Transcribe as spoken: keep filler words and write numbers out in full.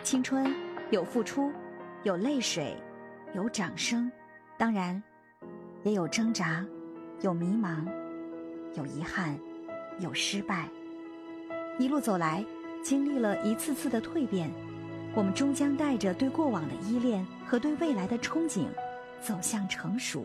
青春有付出，有泪水，有掌声，当然也有挣扎，有迷茫，有遗憾，有失败。一路走来，经历了一次次的蜕变，我们终将带着对过往的依恋和对未来的憧憬，走向成熟。